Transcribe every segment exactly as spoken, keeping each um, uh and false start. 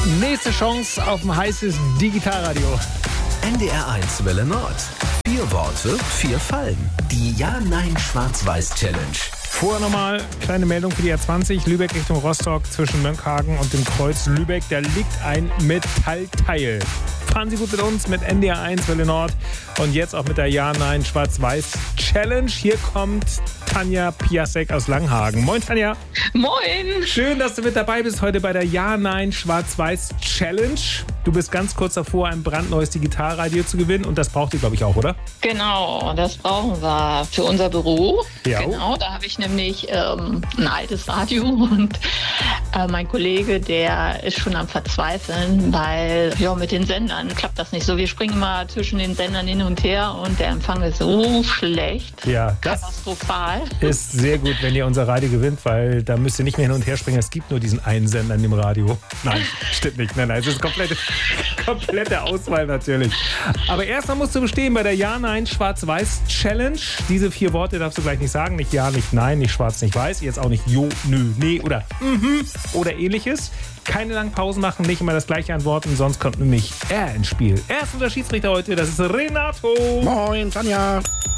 Nächste Chance auf ein heißes Digitalradio. N D R eins Welle Nord. Vier Worte, vier Fallen. Die Ja-Nein-Schwarz-Weiß-Challenge. Vorher nochmal kleine Meldung für die A zwanzig, Lübeck Richtung Rostock zwischen Mönckehagen und dem Kreuz Lübeck. Da liegt ein Metallteil. Fahren Sie gut mit uns, mit N D R eins Welle Nord und jetzt auch mit der Ja-Nein-Schwarz-Weiß-Challenge. Hier kommt Tanja Piasek aus Langhagen. Moin Tanja. Moin. Schön, dass du mit dabei bist heute bei der Ja-Nein-Schwarz-Weiß-Challenge. Du bist ganz kurz davor, ein brandneues Digitalradio zu gewinnen und das braucht ihr, glaube ich, auch, oder? Genau, das brauchen wir für unser Büro. Ja. Genau, da habe ich nämlich ähm, ein altes Radio und äh, mein Kollege, der ist schon am Verzweifeln, weil ja, mit den Sendern klappt das nicht so. Wir springen immer zwischen den Sendern hin und her und der Empfang ist so schlecht. Ja, das katastrophal. Ist sehr gut, wenn ihr unser Radio gewinnt, weil da müsst ihr nicht mehr hin und her springen. Es gibt nur diesen einen Sender in dem Radio. Nein, stimmt nicht. Nein, nein, es ist komplette, komplette Auswahl natürlich. Aber erstmal musst du bestehen bei der Ja-Nein-Schwarz-Weiß-Challenge. Diese vier Worte darfst du gleich nicht sagen. Nicht Ja, nicht Nein, nicht Schwarz, nicht Weiß. Jetzt auch nicht Jo, Nö, Nee oder Mhm oder ähnliches. Keine langen Pausen machen, nicht immer das gleiche antworten, sonst kommt nämlich er ins Spiel. Er ist unser Schiedsrichter heute, das ist Renato. Moin, Tanja.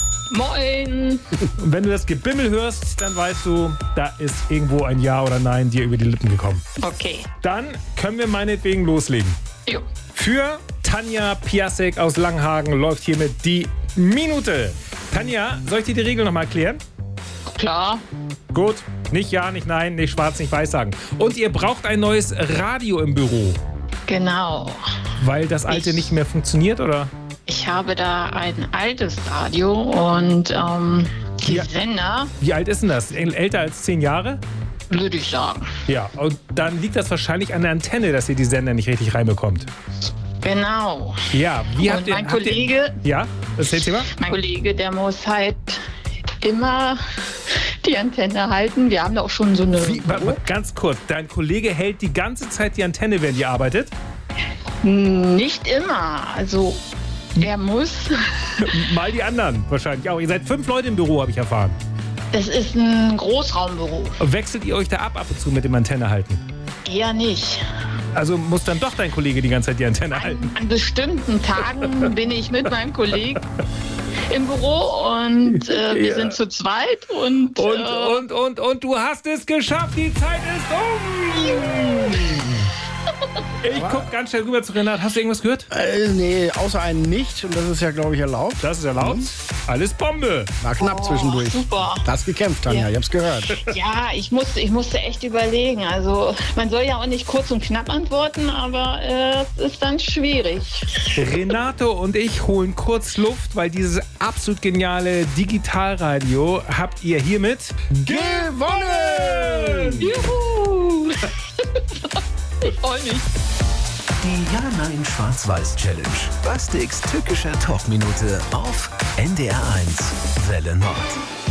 Moin. Und wenn du das Gebimmel hörst, dann weißt du, da ist irgendwo ein Ja oder Nein dir über die Lippen gekommen. Okay. Dann können wir meinetwegen loslegen. Jo. Für Tanja Piasek aus Langhagen läuft hiermit die Minute. Tanja, soll ich dir die Regel nochmal erklären? Klar. Gut, nicht Ja, nicht Nein, nicht Schwarz, nicht Weiß sagen. Und ihr braucht ein neues Radio im Büro. Genau. Weil das alte Ich- nicht mehr funktioniert, oder? Ich habe da ein altes Radio und ähm, die Ja. Sender, Wie alt ist denn das? Äl- Älter als zehn Jahre? würde ich sagen. Ja, und dann liegt das wahrscheinlich an der Antenne, dass ihr die Sender nicht richtig reinbekommt. Genau. Ja, wie Und habt ihr... mein habt ihr, Kollege, ja, das ist das Thema? mein Kollege, der muss halt immer die Antenne halten. Wir haben da auch schon so eine... Wie, warte mal, ganz kurz, dein Kollege hält die ganze Zeit die Antenne, während ihr arbeitet? Nicht immer. Also er muss... Mal die anderen wahrscheinlich auch. Ihr seid fünf Leute im Büro, habe ich erfahren. Es ist ein Großraumbüro. Wechselt ihr euch da ab ab und zu mit dem Antenne halten? Eher nicht. Also muss dann doch dein Kollege die ganze Zeit die Antenne An, halten? an bestimmten Tagen bin ich mit meinem Kollegen im Büro und äh, wir Ja. sind zu zweit und... Und, äh, und, und, und du hast es geschafft, die Zeit ist um! Ich guck ganz schnell rüber zu Renat. Hast du irgendwas gehört? Äh, nee, außer einen nicht. Und das ist ja, glaube ich, erlaubt. Das ist erlaubt. Alles Bombe. War knapp Oh, zwischendurch. super. Du hast gekämpft, Tanja. Ja. Ich hab's gehört. Ja, ich musste, ich musste echt überlegen. Also man soll ja auch nicht kurz und knapp antworten, aber äh, es ist dann schwierig. Renato und ich holen kurz Luft, weil dieses absolut geniale Digitalradio habt ihr hiermit gewonnen! Juhu! Ich freue mich. Die Ja-Nein-Schwarz-Weiß-Challenge. Bastiks tückischer Talkminute auf N D R eins Welle Nord.